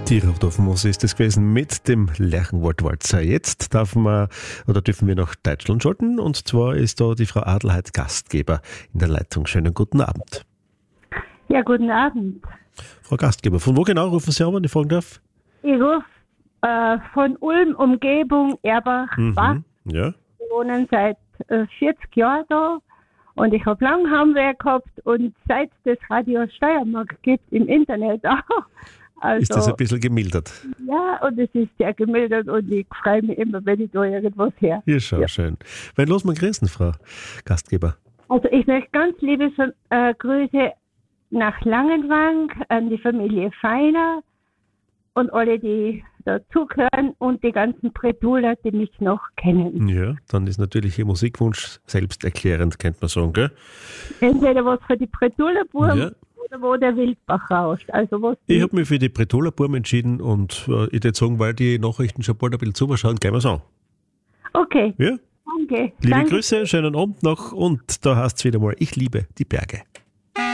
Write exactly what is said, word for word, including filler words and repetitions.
Die Rudolf-Mose ist es gewesen mit dem Lerchenwald-Walzer. Jetzt darf man, oder dürfen wir nach Deutschland schalten, und zwar ist da die Frau Adelheid Gastgeber in der Leitung. Schönen guten Abend. Ja, guten Abend. Frau Gastgeber, von wo genau rufen Sie an, wenn ich fragen darf? Ich rufe äh, von Ulm, Umgebung, Erbach, Mhm. Bach. Ja. Wir wohnen seit äh, vierzig Jahren da und ich habe lange Heimweh gehabt und seit es Radio Steiermark gibt, im Internet auch. Also, Ist das ein bisschen gemildert? ja, und es ist sehr gemildert und ich freue mich immer, wenn ich da irgendwas her. Ja, schau, Ja. schön. Wenn los mal grüßen, Frau Gastgeber. Also ich möchte ganz liebe äh, Grüße nach Langenwang an die Familie Feiner und alle, die dazugehören und die ganzen Bretuler, die mich noch kennen. Ja, dann ist natürlich Ihr Musikwunsch selbsterklärend, könnte man sagen, gell? Entweder was für die Bretuler Buben Ja. oder wo der Wildbach rauscht. Also was Ich die, habe mich für die Bretola Burm entschieden und äh, ich würde sagen, weil die Nachrichten schon bald ein bisschen zuschauen, gehen wir es an. Okay, Ja? danke. Liebe danke. Grüße, schönen Abend noch, und da heißt es wieder mal, ich liebe die Berge.